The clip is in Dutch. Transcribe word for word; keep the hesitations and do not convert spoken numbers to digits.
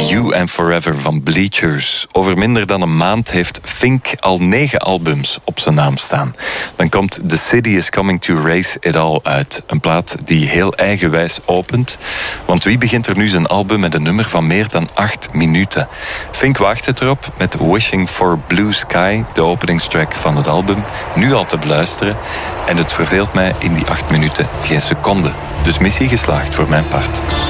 You and Forever van Bleachers. Over minder dan een maand heeft Fink al negen albums op zijn naam staan. Dan komt The City is Coming to Race It All uit. Een plaat die heel eigenwijs opent. Want wie begint er nu zijn album met een nummer van meer dan acht minuten? Fink waagt het erop met Wishing for Blue Sky, de openingstrack van het album, nu al te beluisteren. En het verveelt mij in die acht minuten geen seconde. Dus missie geslaagd voor mijn part.